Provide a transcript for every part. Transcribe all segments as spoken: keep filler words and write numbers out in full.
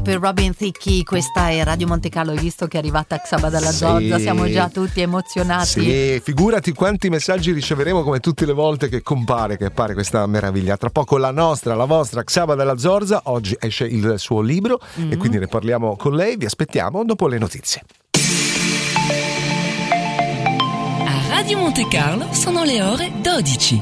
per Robin Thicke, questa è Radio Monte Carlo. Hai visto che è arrivata Xaba dalla Sì. Zorza? Siamo già tutti emozionati. Sì, figurati quanti messaggi riceveremo come tutte le volte che compare, che appare questa meraviglia. Tra poco la nostra, la vostra Xaba dalla Zorza, oggi esce il suo libro mm-hmm. e quindi ne parliamo con lei. Vi aspettiamo dopo le notizie. A Radio Monte Carlo sono le ore dodici.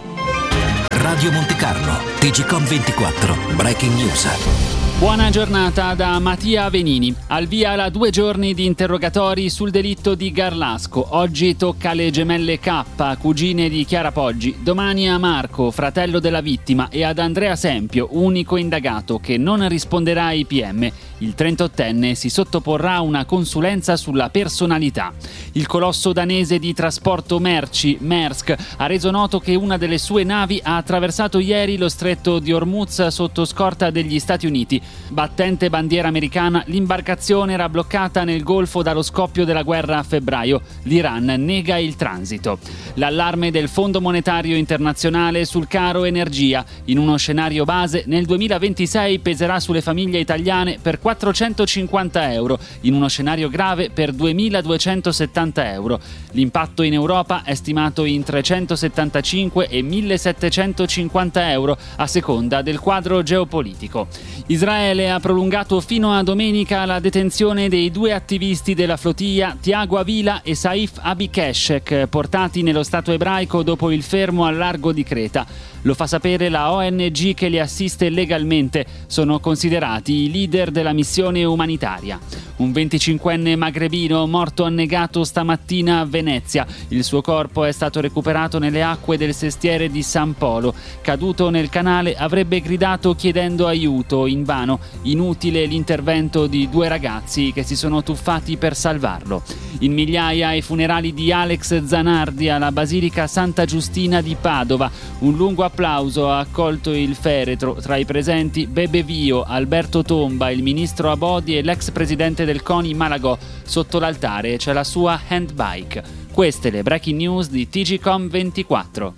Radio Monte Carlo, T G Com ventiquattro, Breaking News. Buona giornata da Mattia Venini. Al via la due giorni di interrogatori sul delitto di Garlasco. Oggi tocca alle gemelle K, cugine di Chiara Poggi. Domani a Marco, fratello della vittima, e ad Andrea Sempio, unico indagato che non risponderà ai P M. Il trentottenne si sottoporrà a una consulenza sulla personalità. Il colosso danese di trasporto merci, Maersk, ha reso noto che una delle sue navi ha attraversato ieri lo stretto di Hormuz sotto scorta degli Stati Uniti. Battente bandiera americana, l'imbarcazione era bloccata nel Golfo dallo scoppio della guerra a febbraio. L'Iran nega il transito. L'allarme del Fondo Monetario Internazionale sul caro energia. In uno scenario base, nel duemilaventisei peserà sulle famiglie italiane per quattrocentocinquanta euro, in uno scenario grave per duemiladuecentosettanta euro. L'impatto in Europa è stimato in trecentosettantacinque e millesettecentocinquanta euro a seconda del quadro geopolitico. Israele ha prolungato fino a domenica la detenzione dei due attivisti della flotilla, Tiago Avila e Saif Abikeshek, portati nello Stato ebraico dopo il fermo al largo di Creta. Lo fa sapere la O N G che li assiste legalmente. Sono considerati i leader della missione umanitaria. Un venticinquenne magrebino morto annegato stamattina a Venezia. Il suo corpo è stato recuperato nelle acque del sestiere di San Polo. Caduto nel canale, avrebbe gridato chiedendo aiuto, invano. Inutile l'intervento di due ragazzi che si sono tuffati per salvarlo. In migliaia ai funerali di Alex Zanardi alla Basilica Santa Giustina di Padova. Un lungo applauso ha accolto il feretro. Tra i presenti Bebe Vio, Alberto Tomba, il ministro Abodi e l'ex presidente del CONI Malagò. Sotto l'altare c'è la sua handbike. Queste le breaking news di T G Com ventiquattro.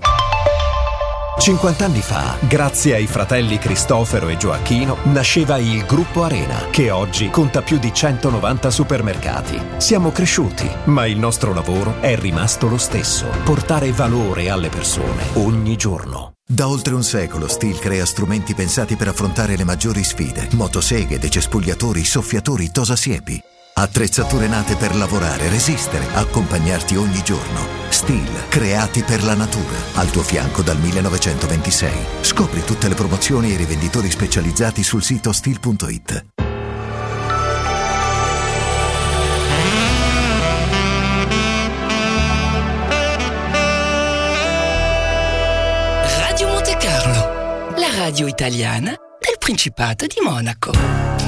cinquanta anni fa, grazie ai fratelli Cristofero e Gioacchino, nasceva il Gruppo Arena, che oggi conta più di centonovanta supermercati. Siamo cresciuti, ma il nostro lavoro è rimasto lo stesso: portare valore alle persone ogni giorno. Da oltre un secolo Stihl crea strumenti pensati per affrontare le maggiori sfide: motoseghe, decespugliatori, soffiatori, tosasiepi. Attrezzature nate per lavorare, resistere, accompagnarti ogni giorno. Stihl, creati per la natura. Al tuo fianco dal millenovecentoventisei. Scopri tutte le promozioni e i rivenditori specializzati sul sito stihl punto it. Radio Monte Carlo, la radio italiana del Principato di Monaco.